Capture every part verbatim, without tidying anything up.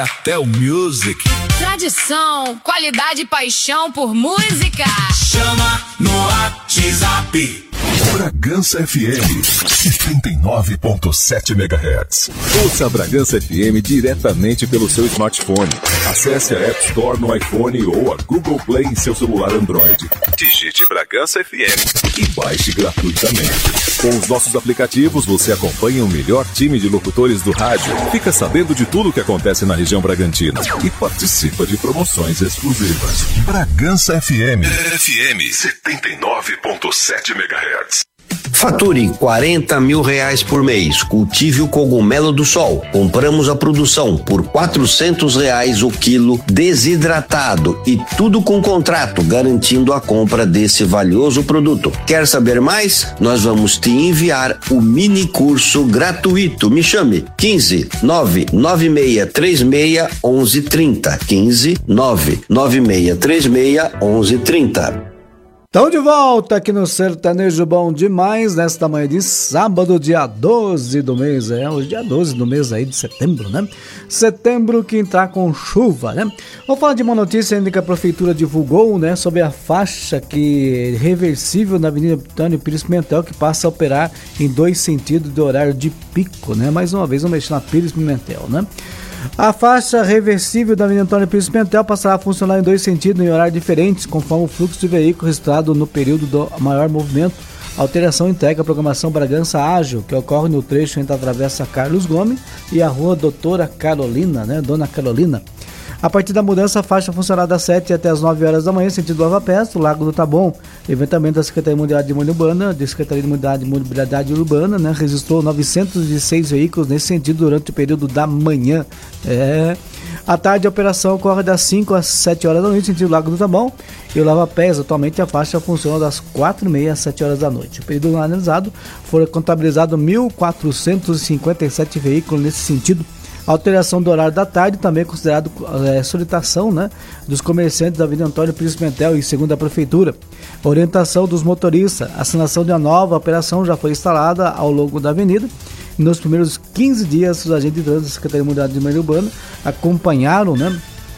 Até o Music. Tradição, qualidade e paixão por música. Chama no WhatsApp. Bragança F M, setenta e nove ponto sete megahertz. Ouça a Bragança F M diretamente pelo seu smartphone. Acesse a App Store no iPhone ou a Google Play em seu celular Android. Digite Bragança F M e baixe gratuitamente. Com os nossos aplicativos, você acompanha o melhor time de locutores do rádio, fica sabendo de tudo o que acontece na região Bragantina e participa de promoções exclusivas. Bragança F M. F M setenta e nove ponto sete megahertz. Fature quarenta mil reais por mês. Cultive o cogumelo do sol. Compramos a produção por quatrocentos reais o quilo desidratado e tudo com contrato, garantindo a compra desse valioso produto. Quer saber mais? Nós vamos te enviar o mini curso gratuito. Me chame quinze nove nove seis três seis onze trinta. quinze nove nove seis três seis onze trinta. Estão de volta aqui no Sertanejo Bom Demais, nesta manhã de sábado, dia doze do mês, é hoje dia doze do mês aí de setembro, né? Setembro que entrar com chuva, né? Vou falar de uma notícia ainda que a prefeitura divulgou, né? Sobre a faixa que reversível na Avenida Antônio Pires Pimentel, que passa a operar em dois sentidos do horário de pico, né? Mais uma vez, vamos mexer na Pires Pimentel, né? A faixa reversível da Avenida Antônio Pires Pimentel passará a funcionar em dois sentidos em horários diferentes, conforme o fluxo de veículos registrado no período do maior movimento. A alteração integra a programação Bragança Ágil, que ocorre no trecho entre a Travessa Carlos Gomes e a Rua Doutora Carolina, né, Dona Carolina. A partir da mudança, a faixa funcionará das sete até as nove horas da manhã, sentido Lava Pés, do Lago do Taboão. Levantamento da Secretaria de Mobilidade de Mobilidade Urbana, da Secretaria de Mobilidade, Mobilidade Urbana, né, registrou novecentos e seis veículos nesse sentido durante o período da manhã. É. À tarde, a operação ocorre das cinco às sete horas da noite, sentido Lago do Taboão. E o Lava Pés, atualmente, a faixa funciona das quatro e meia às sete horas da noite. O período analisado, foram contabilizados mil quatrocentos e cinquenta e sete veículos nesse sentido. A alteração do horário da tarde também é considerado é, solicitação, né, dos comerciantes da Avenida Antônio Pires Pimentel e segundo a Prefeitura. Orientação dos motoristas. A assinação de uma nova operação já foi instalada ao longo da avenida. Nos primeiros quinze dias, os agentes de trânsito da Secretaria de Mobilidade de Mobilidade Urbana acompanharam, né,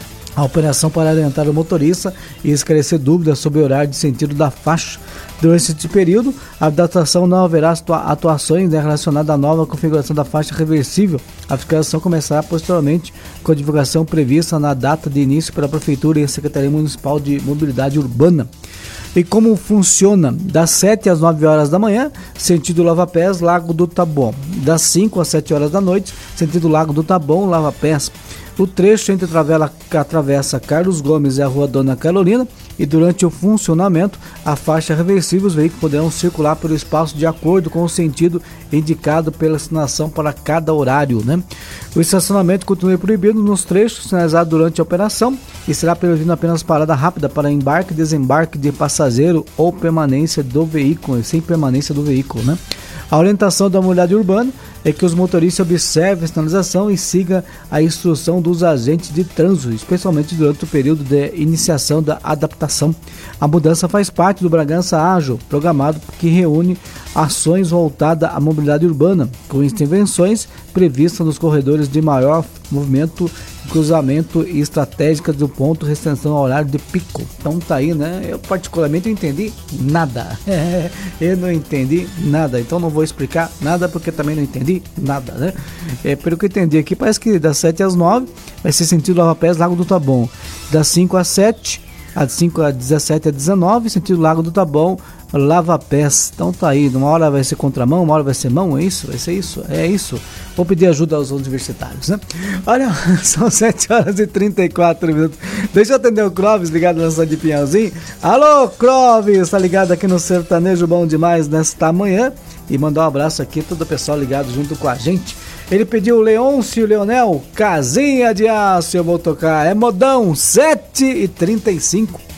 a operação para orientar o motorista e esclarecer dúvidas sobre o horário de sentido da faixa. Durante este período, a adaptação não haverá atuações, né, relacionadas à nova configuração da faixa reversível. A fiscalização começará posteriormente com a divulgação prevista na data de início pela Prefeitura e a Secretaria Municipal de Mobilidade Urbana. E como funciona? Das sete às nove horas da manhã, sentido Lava Pés, Lago do Taboão. Das cinco às sete horas da noite, sentido Lago do Taboão, Lava Pés. O trecho entre a Travessa Carlos Gomes e a Rua Dona Carolina, e durante o funcionamento, a faixa reversível, os veículos poderão circular pelo espaço de acordo com o sentido indicado pela sinalização para cada horário, né? O estacionamento continua proibido nos trechos sinalizados durante a operação e será permitido apenas parada rápida para embarque e desembarque de passageiro ou permanência do veículo, sem permanência do veículo, né? A orientação da Mobilidade Urbana é que os motoristas observem a sinalização e sigam a instrução dos agentes de trânsito, especialmente durante o período de iniciação da adaptação. A mudança faz parte do Bragança Ágil, programado que reúne ações voltadas à mobilidade urbana, com intervenções previstas nos corredores de maior movimento, cruzamento e estratégicas do ponto, restrição ao horário de pico. Então tá aí, né? Eu particularmente não entendi nada. É, eu não entendi nada, então não vou explicar nada porque também não entendi nada, né? É, pelo que eu entendi aqui, parece que das sete às nove vai ser sentido Lava Pés, Lago do Taboão. Das cinco às sete, às cinco às dezessete às dezenove, sentido Lago do Taboão, Lava Pés. Então tá aí, uma hora vai ser contramão, uma hora vai ser mão, é isso? Vai ser isso? É isso. Vou pedir ajuda aos universitários, né? Olha, são sete horas e trinta e quatro minutos. Deixa eu atender o Clóvis, ligado na cidade de Pinhalzinho. Alô, Clóvis, tá ligado aqui no Sertanejo Bom Demais nesta manhã. E mandar um abraço aqui a todo o pessoal ligado junto com a gente. Ele pediu o Leôncio Leonel, Casinha de Aço, eu vou tocar. É modão, sete e trinta e cinco.